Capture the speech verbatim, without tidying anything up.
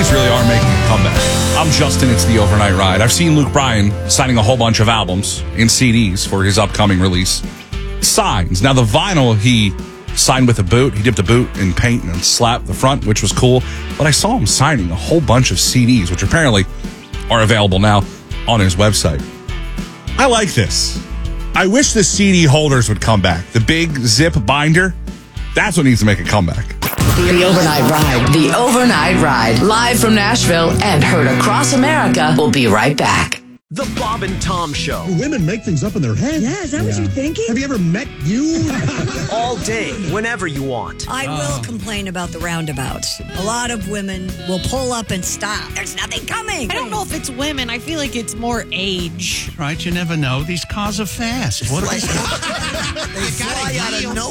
guys really are making a comeback. I'm Justin, it's the Overnight Ride. I've seen Luke Bryan signing a whole bunch of albums and C Ds for his upcoming release. Signs. Now, the vinyl, he signed with a boot. He dipped a boot in paint and slapped the front, which was cool. But I saw him signing a whole bunch of C Ds, which apparently are available now on his website. I like this. I wish the C D holders would come back. The big zip binder, that's what needs to make a comeback. The Overnight Ride. The Overnight Ride. Live from Nashville and heard across America. We'll be right back. The Bob and Tom Show. Women make things up in their head. Yeah, is that yeah. what you're thinking? Have you ever met you? All day, whenever you want. I will complain about the roundabouts. A lot of women will pull up and stop. There's nothing coming. I don't know if it's women. I feel like it's more age. Right, you never know. These cars are fast. What They fly out of nowhere.